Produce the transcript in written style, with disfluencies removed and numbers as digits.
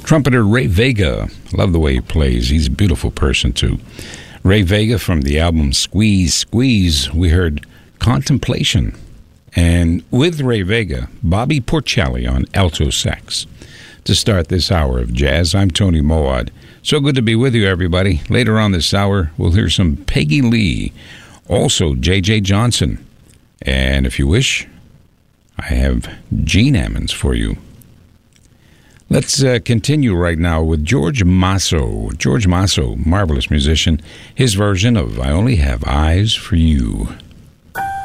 Trumpeter Ray Vega. Love the way he plays. He's a beautiful person, too. Ray Vega from the album Squeeze, Squeeze. We heard Contemplation. And with Ray Vega, Bobby Porcelli on alto sax. To start this hour of jazz, I'm Tony Moad. So good to be with you, everybody. Later on this hour, we'll hear some Peggy Lee. Also, J.J. Johnson. And if you wish, I have Gene Ammons for you. Let's continue right now with George Masso. George Masso, marvelous musician. His version of I Only Have Eyes for You.